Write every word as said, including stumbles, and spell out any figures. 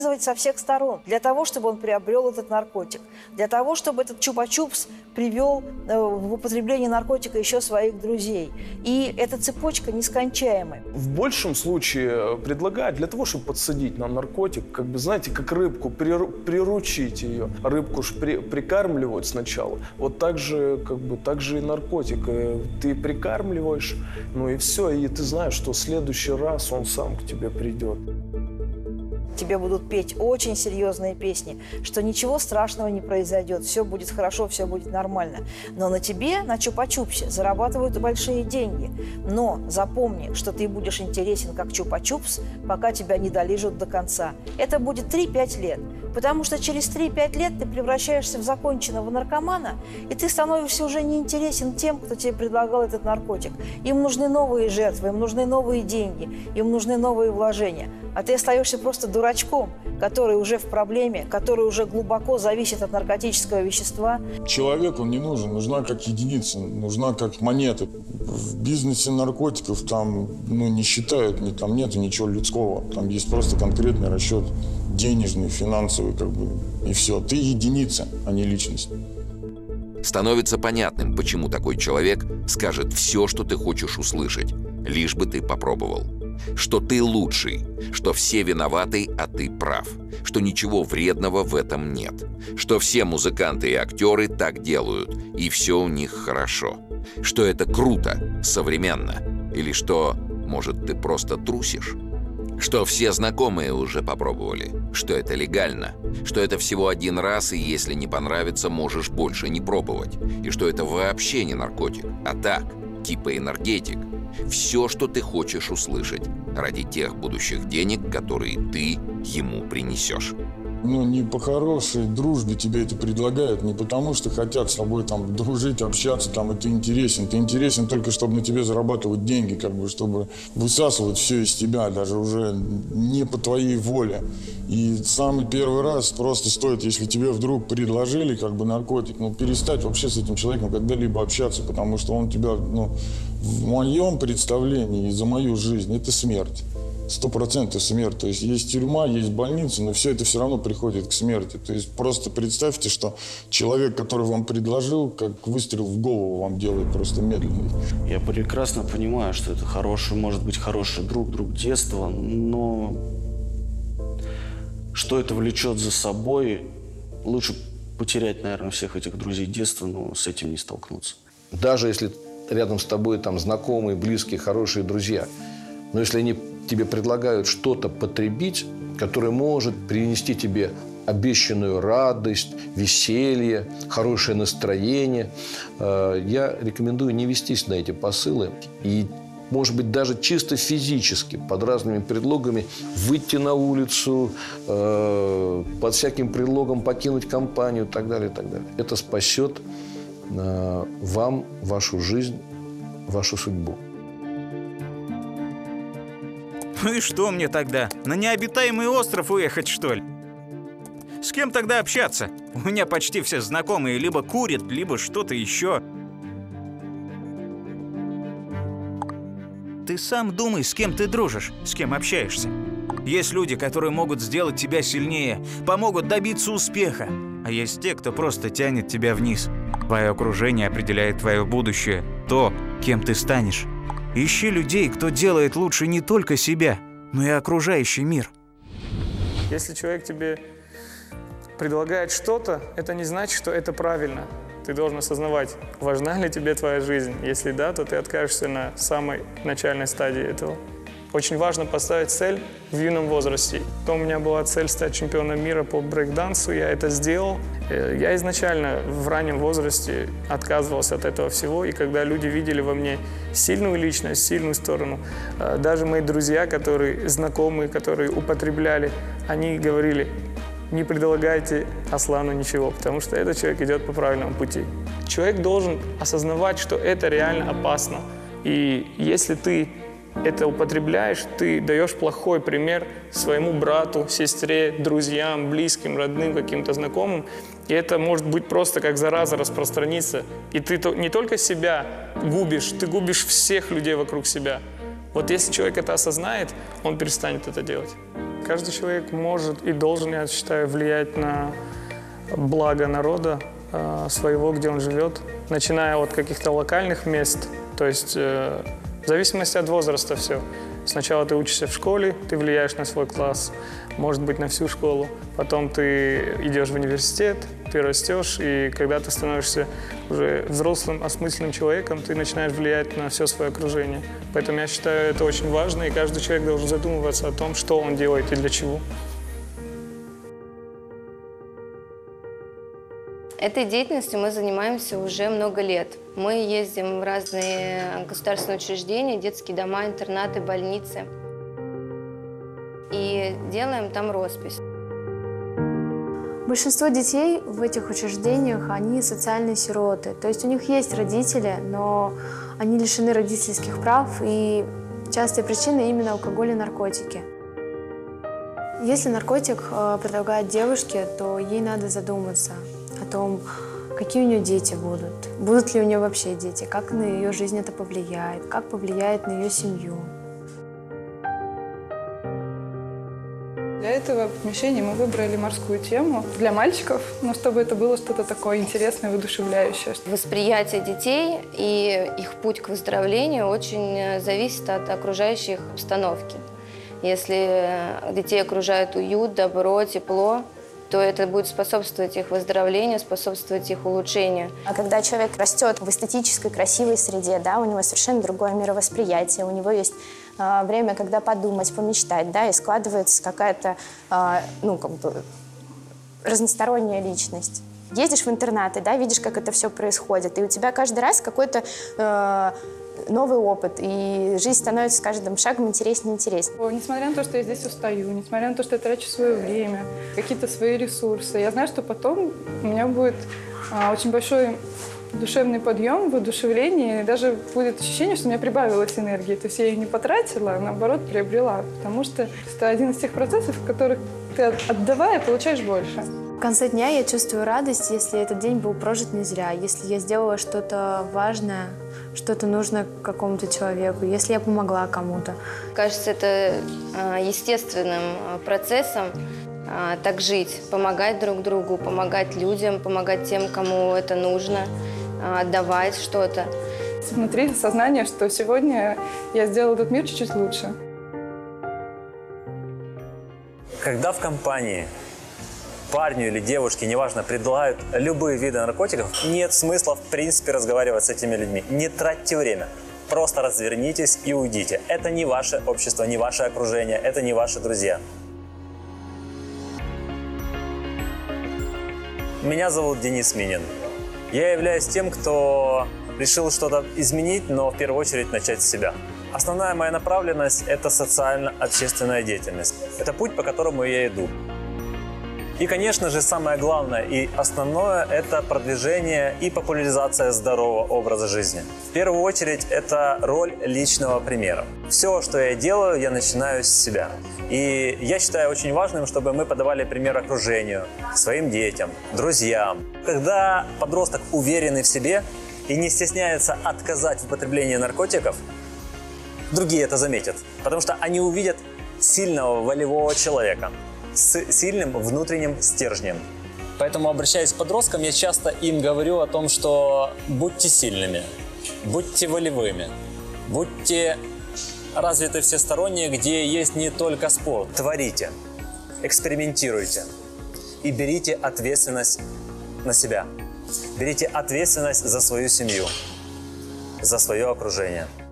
со всех сторон, для того, чтобы он приобрел этот наркотик, для того, чтобы этот чупа-чупс привел в употребление наркотика еще своих друзей. И эта цепочка нескончаемая. В большем случае предлагают для того, чтобы подсадить на наркотик, как бы, знаете, как рыбку, приручить ее. Рыбку ж при, прикармливают сначала. Вот так же, как бы, так же и наркотик. Ты прикармливаешь, ну и все, и ты знаешь, что в следующий раз он сам к тебе придет. Тебе будут петь очень серьезные песни, что ничего страшного не произойдет, все будет хорошо, все будет нормально. Но на тебе, на чупа-чупсе, зарабатывают большие деньги. Но запомни, что ты будешь интересен как чупа-чупс, пока тебя не долижут до конца. Это будет три-пять лет. Потому что через три-пять лет ты превращаешься в законченного наркомана, и ты становишься уже неинтересен тем, кто тебе предлагал этот наркотик. Им нужны новые жертвы, им нужны новые деньги, им нужны новые вложения. А ты остаешься просто дурачком, который уже в проблеме, который уже глубоко зависит от наркотического вещества. Человек, он не нужен, нужна как единица, нужна как монета. В бизнесе наркотиков там, ну, не считают, ни, там нету ничего людского. Там есть просто конкретный расчет денежный, финансовый, как бы, и все. Ты единица, а не личность. Становится понятным, почему такой человек скажет все, что ты хочешь услышать, лишь бы ты попробовал. Что ты лучший, что все виноваты, а ты прав, что ничего вредного в этом нет, что все музыканты и актеры так делают, и все у них хорошо, что это круто, современно, или что, может, ты просто трусишь, что все знакомые уже попробовали, что это легально, что это всего один раз, и если не понравится, можешь больше не пробовать, и что это вообще не наркотик, а так, типа энергетик. Все, что ты хочешь услышать, ради тех будущих денег, которые ты ему принесешь. Ну, не по хорошей дружбе тебе это предлагают, не потому что хотят с тобой там дружить, общаться, там, и ты интересен. Ты интересен только, чтобы на тебе зарабатывать деньги, как бы, чтобы высасывать все из тебя, даже уже не по твоей воле. И самый первый раз просто стоит, если тебе вдруг предложили, как бы, наркотик, ну, перестать вообще с этим человеком когда-либо общаться, потому что он тебя, ну, в моем представлении и за мою жизнь, это смерть. Сто процентов смерть. То есть есть тюрьма, есть больница, но все это все равно приходит к смерти. То есть просто представьте, что человек, который вам предложил, как выстрел в голову вам делает просто медленный. Я прекрасно понимаю, что это хороший, может быть, хороший друг, друг детства, но что это влечет за собой, лучше потерять, наверное, всех этих друзей детства, но с этим не столкнуться. Даже если рядом с тобой там знакомые, близкие, хорошие друзья, но если они тебе предлагают что-то потребить, которое может принести тебе обещанную радость, веселье, хорошее настроение, я рекомендую не вестись на эти посылы и, может быть, даже чисто физически, под разными предлогами, выйти на улицу, под всяким предлогом покинуть компанию и так далее, и так далее. Это спасет вам вашу жизнь, вашу судьбу. Ну и что мне тогда? На необитаемый остров уехать, что ли? С кем тогда общаться? У меня почти все знакомые либо курят, либо что-то еще. Ты сам думай, с кем ты дружишь, с кем общаешься. Есть люди, которые могут сделать тебя сильнее, помогут добиться успеха. А есть те, кто просто тянет тебя вниз. Твое окружение определяет твое будущее, то, кем ты станешь. Ищи людей, кто делает лучше не только себя, но и окружающий мир. Если человек тебе предлагает что-то, это не значит, что это правильно. Ты должен осознавать, важна ли тебе твоя жизнь. Если да, то ты откажешься на самой начальной стадии этого. Очень важно поставить цель в юном возрасте. То у меня была цель стать чемпионом мира по брейк-дансу, я это сделал. Я изначально в раннем возрасте отказывался от этого всего, и когда люди видели во мне сильную личность, сильную сторону, даже мои друзья, которые знакомые, которые употребляли, они говорили: не предлагайте Аслану ничего, потому что этот человек идет по правильному пути. Человек должен осознавать, что это реально опасно. И если ты это употребляешь, ты даешь плохой пример своему брату, сестре, друзьям, близким, родным, каким-то знакомым. И это может быть просто как зараза распространиться. И ты не только себя губишь, ты губишь всех людей вокруг себя. Вот если человек это осознает, он перестанет это делать. Каждый человек может и должен, я считаю, влиять на благо народа э, своего, где он живет, начиная от каких-то локальных мест, то есть э, в зависимости от возраста все. Сначала ты учишься в школе, ты влияешь на свой класс, может быть, на всю школу. Потом ты идешь в университет, ты растешь, и когда ты становишься уже взрослым, осмысленным человеком, ты начинаешь влиять на все свое окружение. Поэтому я считаю, это очень важно, и каждый человек должен задумываться о том, что он делает и для чего. Этой деятельностью мы занимаемся уже много лет. Мы ездим в разные государственные учреждения, детские дома, интернаты, больницы. И делаем там роспись. Большинство детей в этих учреждениях, они социальные сироты. То есть у них есть родители, но они лишены родительских прав, и частая причина именно алкоголь и наркотики. Если наркотик предлагают девушке, то ей надо задуматься о том, какие у нее дети будут, будут ли у нее вообще дети, как на ее жизнь это повлияет, как повлияет на ее семью. Для этого помещения мы выбрали морскую тему для мальчиков, но чтобы это было что-то такое интересное, воодушевляющее. Восприятие детей и их путь к выздоровлению очень зависит от окружающей их обстановки. Если детей окружает уют, добро, тепло, то это будет способствовать их выздоровлению, способствовать их улучшению. А когда человек растет в эстетической, красивой среде, да, у него совершенно другое мировосприятие, у него есть э, время, когда подумать, помечтать, да, и складывается какая-то, э, ну, как бы, разносторонняя личность. Ездишь в интернаты, да, видишь, как это все происходит, и у тебя каждый раз какой-то э, новый опыт, и жизнь становится с каждым шагом интереснее и интереснее. Несмотря на то, что я здесь устаю, несмотря на то, что я трачу свое время, какие-то свои ресурсы, я знаю, что потом у меня будет а, очень большой душевный подъем, воодушевление, и даже будет ощущение, что у меня прибавилось энергии. То есть я ее не потратила, а наоборот приобрела, потому что это один из тех процессов, в которых ты, отдавая, получаешь больше. В конце дня я чувствую радость, если этот день был прожит не зря, если я сделала что-то важное, что-то нужно какому-то человеку, если я помогла кому-то. Кажется, это естественным процессом так жить, помогать друг другу, помогать людям, помогать тем, кому это нужно, отдавать что-то. Внутри сознание, что сегодня я сделала этот мир чуть-чуть лучше. Когда в компании парню или девушке, неважно, предлагают любые виды наркотиков, нет смысла, в принципе, разговаривать с этими людьми. Не тратьте время. Просто развернитесь и уйдите. Это не ваше общество, не ваше окружение, это не ваши друзья. Меня зовут Денис Минин. Я являюсь тем, кто решил что-то изменить, но в первую очередь начать с себя. Основная моя направленность – это социально-общественная деятельность. Это путь, по которому я иду. И, конечно же, самое главное и основное – это продвижение и популяризация здорового образа жизни. В первую очередь, это роль личного примера. Все, что я делаю, я начинаю с себя. И я считаю очень важным, чтобы мы подавали пример окружению, своим детям, друзьям. Когда подросток уверенный в себе и не стесняется отказать в употреблении наркотиков, другие это заметят, потому что они увидят сильного волевого человека с сильным внутренним стержнем. Поэтому, обращаясь к подросткам, я часто им говорю о том, что будьте сильными, будьте волевыми, будьте развиты всесторонне, где есть не только спорт. Творите, экспериментируйте и берите ответственность на себя. Берите ответственность за свою семью, за свое окружение.